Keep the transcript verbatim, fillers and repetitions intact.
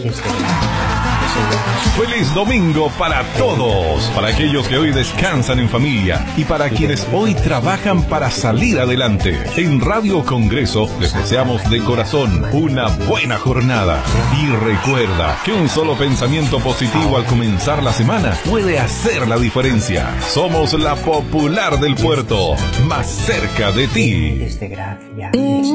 Feliz domingo para todos, para aquellos que hoy descansan en familia y para quienes hoy trabajan para salir adelante. En Radio Congreso les deseamos de corazón una buena jornada y recuerda que un solo pensamiento positivo al comenzar la semana puede hacer la diferencia. Somos la popular del puerto, más cerca de ti.